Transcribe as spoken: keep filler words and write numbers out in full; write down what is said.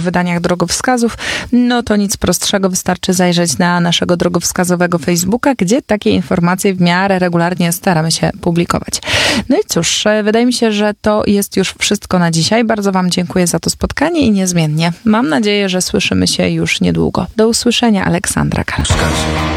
wydaniach drogowskazów, no to nic prostszego, wystarczy zajrzeć na naszego drogowskazowego Facebooka, gdzie takie informacje w miarę regularnie staramy się publikować. No i cóż, wydaje mi się, że to jest już wszystko na dzisiaj. Bardzo wam dziękuję za to spotkanie i niezmiennie mam nadzieję, że słyszymy się już niedługo. Do usłyszenia, Aleksandra Kala.